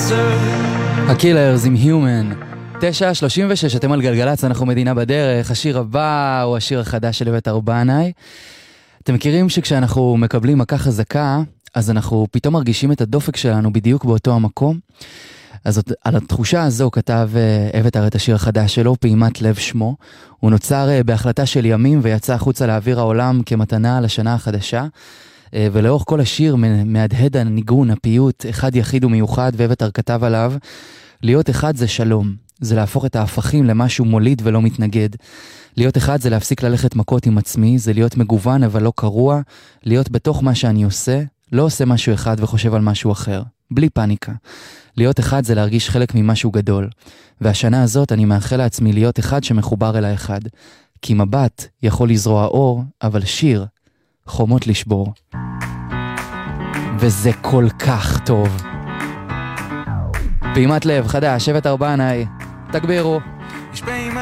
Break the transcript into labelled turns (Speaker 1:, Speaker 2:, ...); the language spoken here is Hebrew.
Speaker 1: הקילרס עם Human. 9:36, אתם על גלגלץ, אנחנו מדינה בדרך. השיר הבא הוא השיר החדש של אביתר בנאי. אתם מכירים שכשאנחנו מקבלים מכה חזקה, אז אנחנו פתאום מרגישים את הדופק שלנו בדיוק באותו המקום. אז על התחושה הזו כתב אביתר את השיר החדש שלו, פעימת לב שמו. הוא נוצר בהחלטה של ימים ויצא החוצה לאוויר העולם כמתנה לשנה החדשה. ולאורך כל השיר מהדהד הניגון, הפיוט, אחד יחיד ומיוחד, ואביתר כתב עליו, להיות אחד זה שלום. זה להפוך את ההפכים למשהו מוליד ולא מתנגד. להיות אחד זה להפסיק ללכת מכות עם עצמי, זה להיות מגוון אבל לא קרוע, להיות בתוך מה שאני עושה, לא עושה משהו אחד וחושב על משהו אחר, בלי פאניקה. להיות אחד זה להרגיש חלק ממשהו גדול, והשנה הזאת אני מאחל לעצמי להיות אחד שמחובר אל האחד, כי מבט יכול לזרוע אור, אבל שיר חומות לשבור. וזה כל כך טוב. פעימת לב חדש, אביתר בנאי, תגבירו.